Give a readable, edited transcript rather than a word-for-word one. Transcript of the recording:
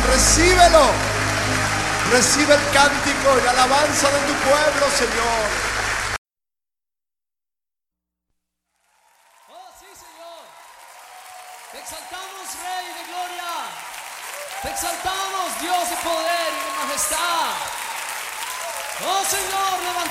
recíbelo. Recibe el cántico y la alabanza de tu pueblo, Señor. Oh, sí, Señor. Te exaltamos, Rey de gloria. Te exaltamos, Dios de poder y de majestad. Oh, Señor, levanta.